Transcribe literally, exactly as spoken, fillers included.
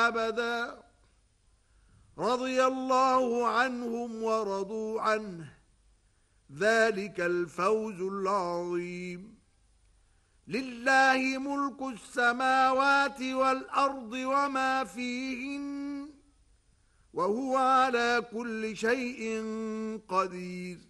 أبدا رضي الله عنهم ورضوا عنه ذلك الفوز العظيم لله ملك السماوات والأرض وما فيهن وهو على كل شيء قدير